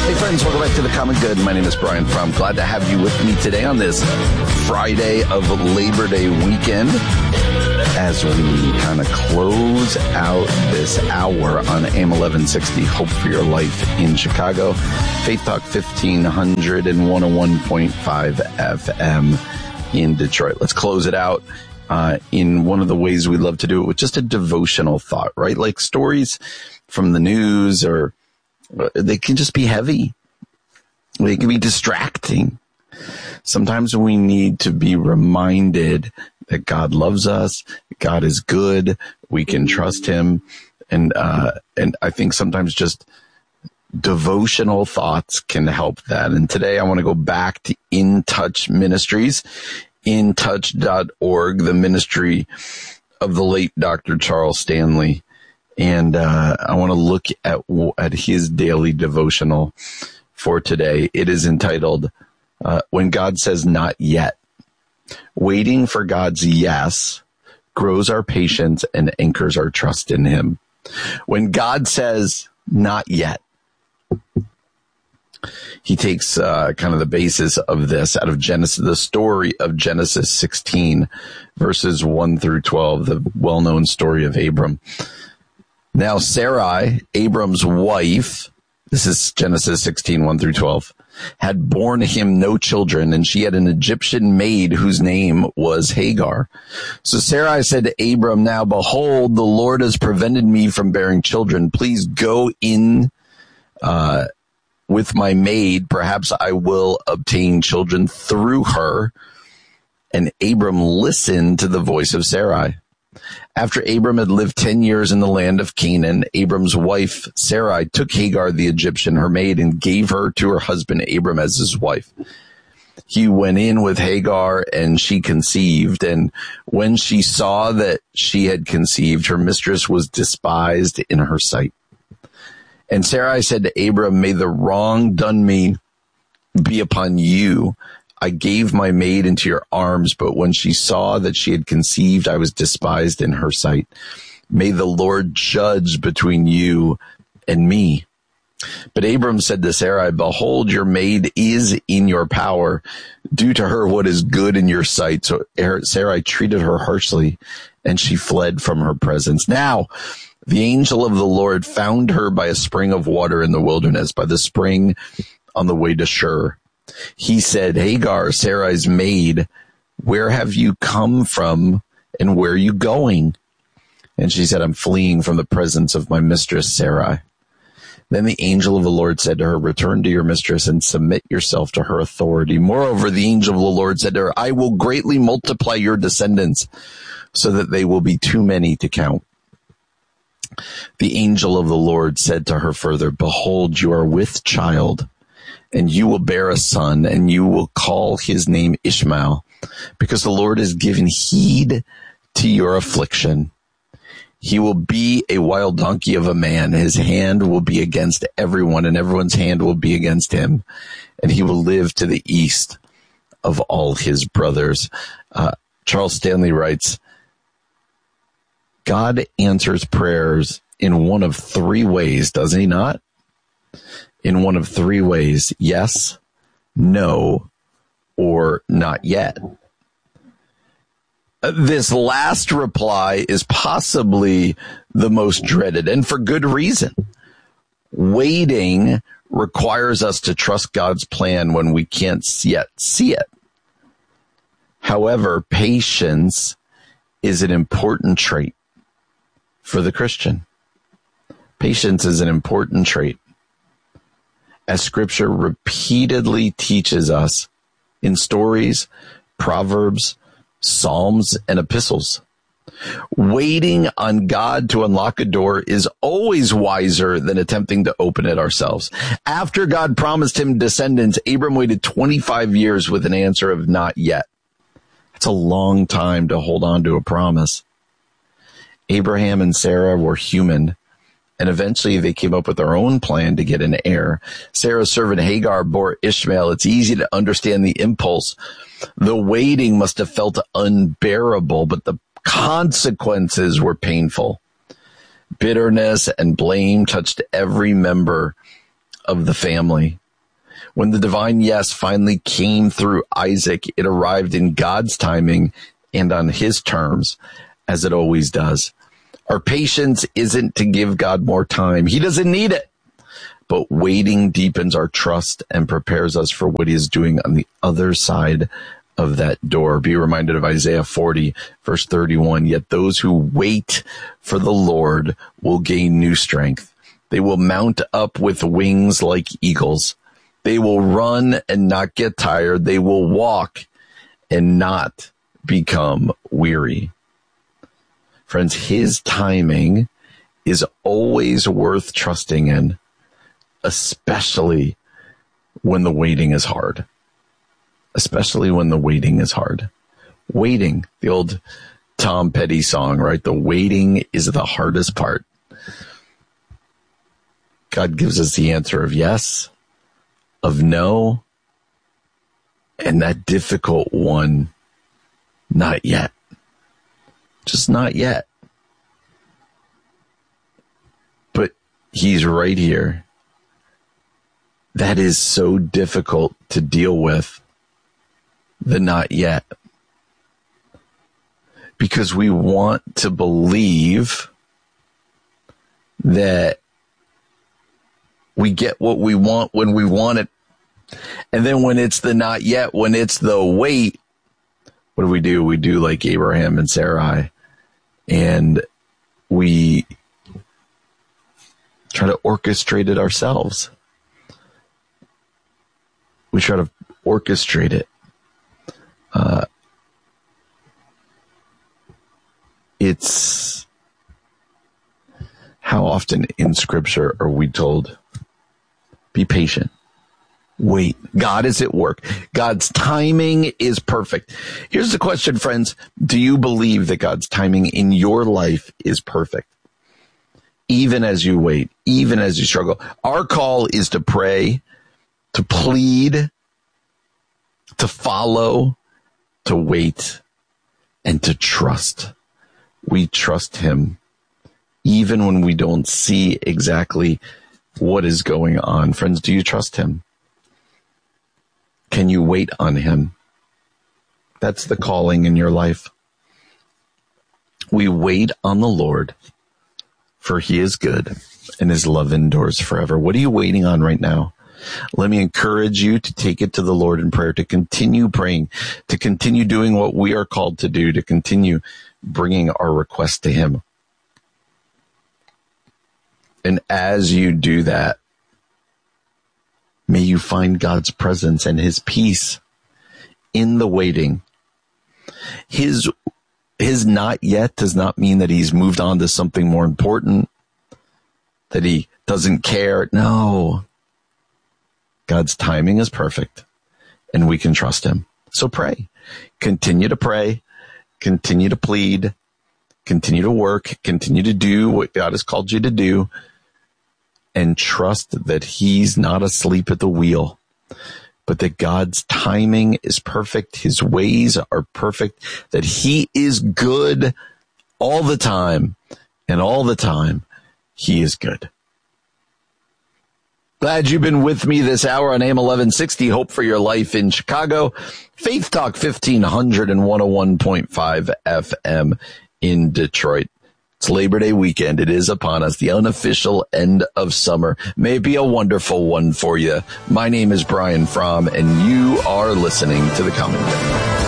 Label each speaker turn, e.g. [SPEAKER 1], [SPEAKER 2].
[SPEAKER 1] Hey friends, welcome back to The Common Good. My name is Brian Fromm. Glad to have you with me today on this Friday of Labor Day weekend as we kind of close out this hour on AM 1160, Hope for Your Life in Chicago, Faith Talk 1500 and 101.5 FM in Detroit. Let's close it out in one of the ways we love to do it with just a devotional thought, right? Like stories from the news, or they can just be heavy. They can be distracting. Sometimes we need to be reminded that God loves us, God is good, we can trust him. And I think sometimes just devotional thoughts can help that. And today I want to go back to In Touch Ministries, intouch.org, the ministry of the late Dr. Charles Stanley. And I want to look at his daily devotional for today. It is entitled, When God Says Not Yet. Waiting for God's yes grows our patience and anchors our trust in him. When God says not yet, he takes kind of the basis of this out of Genesis, the story of Genesis 16, verses 1 through 12, the well-known story of Abram. Now, Sarai, Abram's wife, this is Genesis 16, 1 through 12, had borne him no children, and she had an Egyptian maid whose name was Hagar. So Sarai said to Abram, now behold, the Lord has prevented me from bearing children. Please go in with my maid. Perhaps I will obtain children through her. And Abram listened to the voice of Sarai. After Abram had lived 10 years in the land of Canaan, Abram's wife Sarai took Hagar the Egyptian, her maid, and gave her to her husband Abram as his wife. He went in with Hagar, and she conceived. And when she saw that she had conceived, her mistress was despised in her sight. And Sarai said to Abram, may the wrong done me be upon you. I gave my maid into your arms, but when she saw that she had conceived, I was despised in her sight. May the Lord judge between you and me. But Abram said to Sarai, behold, your maid is in your power. Do to her what is good in your sight. So Sarai treated her harshly, and she fled from her presence. Now, the angel of the Lord found her by a spring of water in the wilderness, by the spring on the way to Shur. He said, Hagar, Sarai's maid, where have you come from and where are you going? And she said, I'm fleeing from the presence of my mistress, Sarai. Then the angel of the Lord said to her, return to your mistress and submit yourself to her authority. Moreover, the angel of the Lord said to her, I will greatly multiply your descendants so that they will be too many to count. The angel of the Lord said to her further, behold, you are with child, and you will bear a son, and you will call his name Ishmael, because the Lord has given heed to your affliction. He will be a wild donkey of a man. His hand will be against everyone, and everyone's hand will be against him, and he will live to the east of all his brothers. Charles Stanley writes, God answers prayers in one of three ways, does he not? In one of three ways: yes, no, or not yet. This last reply is possibly the most dreaded, and for good reason. Waiting requires us to trust God's plan when we can't yet see it. However, patience is an important trait for the Christian. Patience is an important trait, as Scripture repeatedly teaches us in stories, proverbs, psalms, and epistles. Waiting on God to unlock a door is always wiser than attempting to open it ourselves. After God promised him descendants, Abram waited 25 years with an answer of not yet. That's a long time to hold on to a promise. Abraham and Sarah were human, and eventually they came up with their own plan to get an heir. Sarah's servant Hagar bore Ishmael. It's easy to understand the impulse. The waiting must have felt unbearable, but the consequences were painful. Bitterness and blame touched every member of the family. When the divine yes finally came through Isaac, it arrived in God's timing and on his terms, as it always does. Our patience isn't to give God more time. He doesn't need it. But waiting deepens our trust and prepares us for what he is doing on the other side of that door. Be reminded of Isaiah 40, verse 31. Yet those who wait for the Lord will gain new strength. They will mount up with wings like eagles. They will run and not get tired. They will walk and not become weary. Friends, his timing is always worth trusting in, especially when the waiting is hard. Especially when the waiting is hard. Waiting, the old Tom Petty song, right? The waiting is the hardest part. God gives us the answer of yes, of no, and that difficult one, not yet. Just not yet. But he's right here. That is so difficult to deal with, the not yet. Because we want to believe that we get what we want when we want it. And then when it's the not yet, when it's the wait, what do? We do like Abraham and Sarai. And we try to orchestrate it ourselves. We try to orchestrate it. It's how often in Scripture are we told, be patient, wait, God is at work. God's timing is perfect. Here's the question, friends. Do you believe that God's timing in your life is perfect? Even as you wait, even as you struggle. Our call is to pray, to plead, to follow, to wait, and to trust. We trust him even when we don't see exactly what is going on. Friends, do you trust him? Can you wait on him? That's the calling in your life. We wait on the Lord, for he is good and his love endures forever. What are you waiting on right now? Let me encourage you to take it to the Lord in prayer, to continue praying, to continue doing what we are called to do, to continue bringing our request to him. And as you do that, may you find God's presence and his peace in the waiting. His not yet does not mean that he's moved on to something more important, that he doesn't care. No. God's timing is perfect, and we can trust him. So pray. Continue to pray. Continue to plead. Continue to work. Continue to do what God has called you to do. And trust that he's not asleep at the wheel, but that God's timing is perfect. His ways are perfect, that he is good all the time, and all the time he is good. Glad you've been with me this hour on AM 1160, Hope for Your Life in Chicago, Faith Talk 1500 and 101.5 FM in Detroit. It's Labor Day weekend. It is upon us, the unofficial end of summer. May it be a wonderful one for you. My name is Brian Fromm, and you are listening to The Commentary.